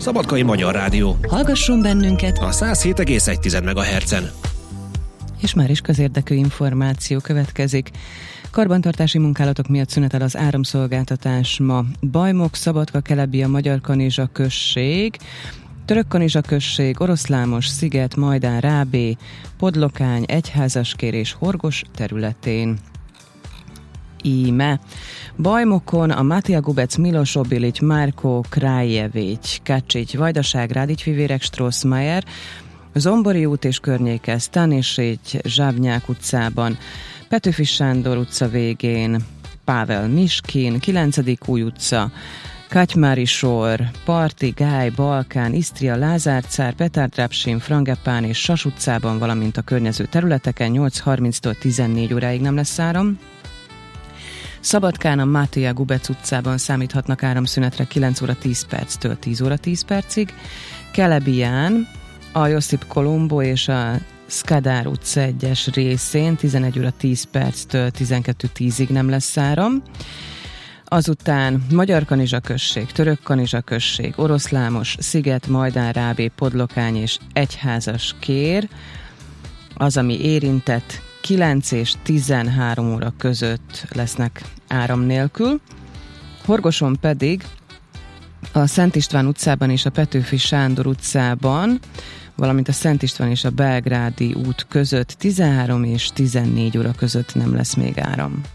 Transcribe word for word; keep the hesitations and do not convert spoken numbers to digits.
Szabadkai Magyar Rádió. Hallgasson bennünket A száz hét egész egy megahertzen. És már is közérdekű információ következik. Karbantartási munkálatok miatt szünetel az áramszolgáltatás ma. Bajmok, Szabadka, Kelebia, Magyarkanizsa község, Törökkanizsa község, Oroszlámos, Sziget, Majdán, Rábé, Podlokány, Egyházaskér és Horgos területén. Íme. Bajmokon a Mátia Gubec, Milos Obilic, Márko Králjevics, Kacsics, Vajdaság, Rádics Fivérek, Straussmayer, Zombori út és környéke, Stanisics, Zsábnyák utcában, Petőfi Sándor utca végén, Pável Miskin, kilencedik új utca, Katymári sor, Parti, Gály, Balkán, Isztria, Lázár-Cár, Petár-Trapsin, Frangepán és Sas utcában, valamint a környező területeken nyolc harminctól tizennégy óráig nem lesz áram. Szabadkán a Mátia Gubec utcában számíthatnak áramszünetre kilenc óra tíz perctől tíz óra tíz percig. Kelebián a Josip Colombo és a Skadár utca egyes részén tizenegy óra tíz perctől tizenkettő tízig nem lesz áram. Azután Magyarkanizsa község, Törökkanizsa község, Oroszlámos, Sziget, Majdán, Rábé, Podlokány és Egyházaskér, az, ami érintett, kilenc és tizenhárom óra között lesznek áram nélkül. Horgoson pedig a Szent István utcában és a Petőfi Sándor utcában, valamint a Szent István és a Belgrádi út között tizenhárom és tizennégy óra között nem lesz még áram.